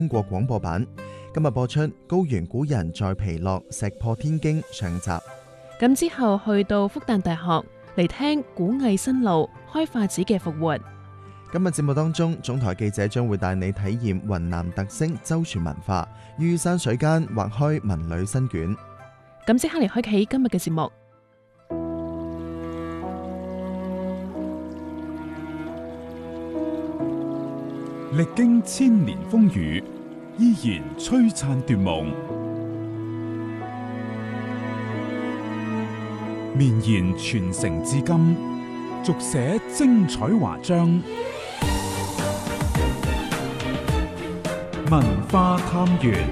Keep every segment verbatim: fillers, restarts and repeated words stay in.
中國廣播版。今日播出高原古人在皮洛石破天驚上集。 咁之後去到復旦大學嚟聽古藝新路開化子嘅復活。 今日節目當中，總台記者將會帶你體驗雲南特色周傳文化，於山水間劃開文旅新卷。 咁即刻嚟開啟今日嘅節目。 歷經千年風雨，依然璀璨奪夢，綿延傳承至今，續寫精彩華章。文化探源。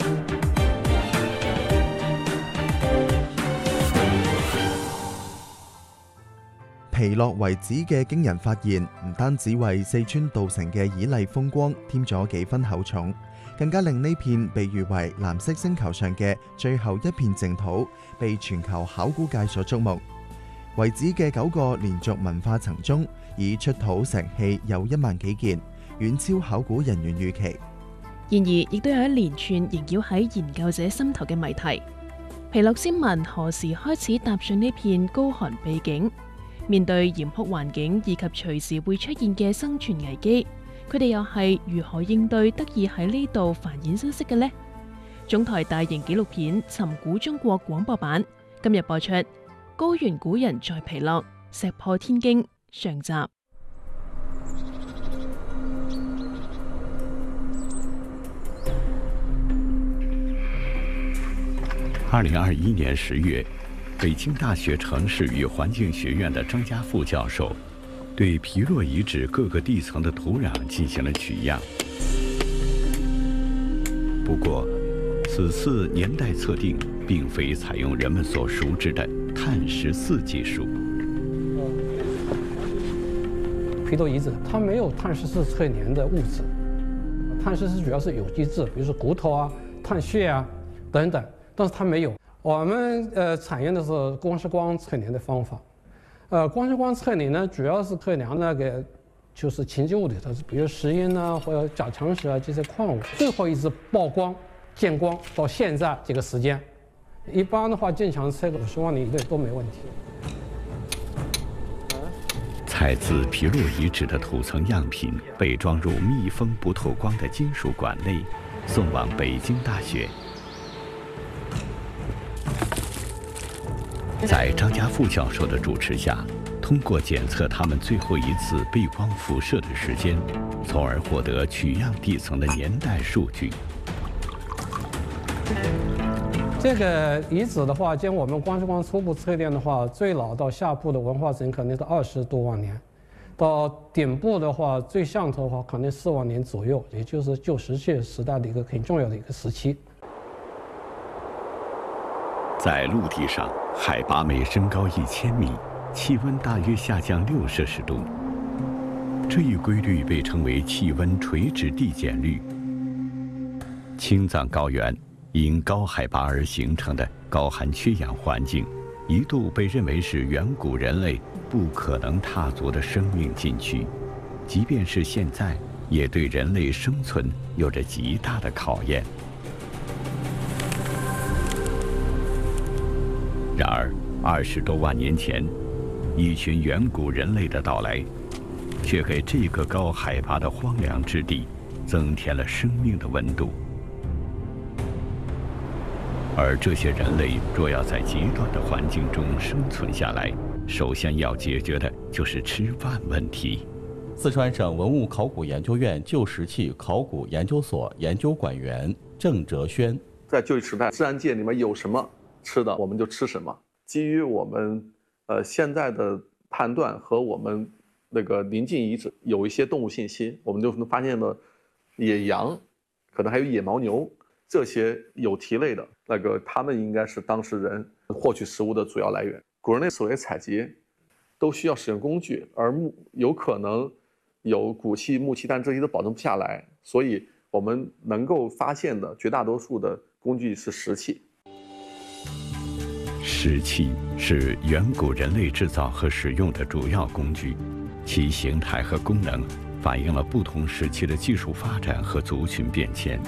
皮洛遺址嘅驚人發現，唔單止為四川稻城嘅綺麗風光添咗幾分厚重，更加令呢片被譽為藍色星球上嘅最後一片淨土，被全球考古界所矚目。遺址嘅九個連續文化層中，已出土石器有一萬幾件，遠超考古人員預期。 然而，亦都有一連串縈繞喺研究者心頭嘅謎題。皮洛先民何時開始踏上呢片高寒秘境？面對嚴酷環境以及隨時會出現嘅生存危機，佢哋又係如何應對得以喺呢度繁衍生息嘅呢？總台大型紀錄片《尋古中國》廣播版今日播出《高原古人在皮洛石破天驚》上集。 二零二一年十月，北京大学城市与环境学院的张家富教授对皮洛遗址各个地层的土壤进行了取样。不过，此次年代测定并非采用人们所熟知的碳十四技术。 皮洛遗址它没有碳十四测年的物质，碳十四主要是有机质，比如说骨头啊、碳血啊等等。但是它没有，我们呃采用的是光识光测年的方法，呃光识光测年呢，主要是测量那个就是情基物里头，比如石英啊或者钾强石啊这些矿物，最后一次曝光见光到现在这个时间，一般的话正常测个五十万年以内都没问题。 采自皮洛遗址的土层样品被装入密封不透光的金属管内，送往北京大学。在张家富教授的主持下，通过检测他们最后一次被光辐射的时间，从而获得取样地层的年代数据。 这个遗址的话，经我们光识光初步测量的话，最老到下部的文化层可能是二十多万年，到顶部的话，最上头的话可能四万年左右，也就是旧石器时代的一个很重要的一个时期。 在陆地上，海拔每升高一千米，气温大约下降六摄氏度。这一规律被称为气温垂直递减律。青藏高原因高海拔而形成的高含缺氧环境，一度被认为是远古人类不可能踏足的生命禁区，即便是现在，也对人类生存有着极大的考验。然而，二十多万年前，一群远古人类的到来，却给这个高海拔的荒凉之地增添了生命的温度。而这些人类若要在极端的环境中生存下来，首先要解决的就是吃饭问题。 四川省文物考古研究院旧石器考古研究所研究馆员郑哲轩： 在旧时代，自然界里面有什么吃的我们就吃什么。基于我们呃现在的判断和我们那个临近遗址有一些动物信息，我们就能发现了野羊，可能还有野牦牛，这些有蹄类的那个，它们应该是当时人获取食物的主要来源。古人类所谓采集都需要使用工具，而木有可能有骨器、木器，但这些都保证不下来，所以我们能够发现的绝大多数的工具是石器。 石器是远古人类制造和使用的主要工具，其形态和功能反映了不同时期的技术发展和族群变迁。